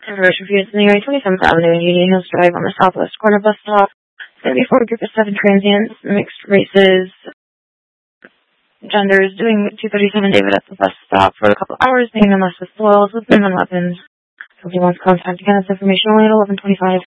Conversion views near 27th Avenue and Union Hills Drive on the southwest corner bus stop. It's going to be for a group of 7 transients, mixed races, genders, doing 237 David at the bus stop for a couple hours, paying them less with spoils with minimum weapons. If you want to contact again, this information only at 11:25.